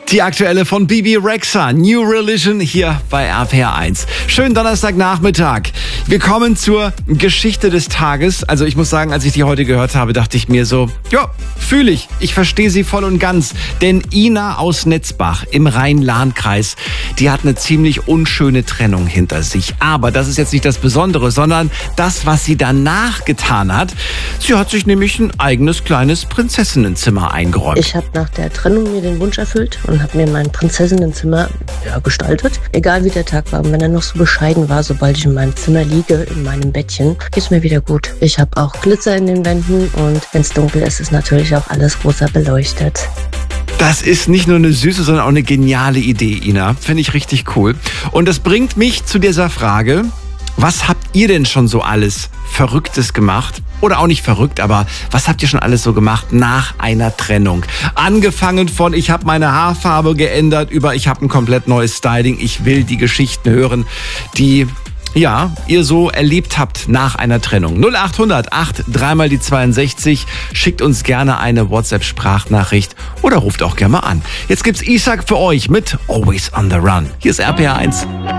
Die aktuelle von Bebe Rexha, New Religion, hier bei RPR1. Schönen Donnerstagnachmittag. Wir kommen zur Geschichte des Tages. Also ich muss sagen, als ich die heute gehört habe, dachte ich mir so, ja, fühle ich. Ich verstehe sie voll und ganz. Denn Ina aus Netzbach im Rhein-Lahn-Kreis, die hat eine ziemlich unschöne Trennung hinter sich. Aber das ist jetzt nicht das Besondere, sondern das, was sie danach getan hat. Sie hat sich nämlich ein eigenes kleines Prinzessinnenzimmer eingeräumt. Ich habe nach der Trennung mir den Wunsch erfüllt und habe mir mein Prinzessinnenzimmer gestaltet. Egal wie der Tag war und wenn er noch so bescheiden war, sobald ich in meinem Zimmer liege, in meinem Bettchen, geht's mir wieder gut. Ich habe auch Glitzer in den Wänden und wenn es dunkel ist, ist natürlich auch alles rosa beleuchtet. Das ist nicht nur eine süße, sondern auch eine geniale Idee, Ina. Finde ich richtig cool. Und das bringt mich zu dieser Frage, was habt ihr denn schon so alles Verrücktes gemacht? Oder auch nicht verrückt, aber was habt ihr schon alles so gemacht nach einer Trennung? Angefangen von, ich habe meine Haarfarbe geändert, über ich habe ein komplett neues Styling. Ich will die Geschichten hören, die ihr so erlebt habt nach einer Trennung. 0800 8 3 die 62. Schickt uns gerne eine WhatsApp-Sprachnachricht oder ruft auch gerne mal an. Jetzt gibt's Isaac für euch mit Always on the Run. Hier ist RPR1.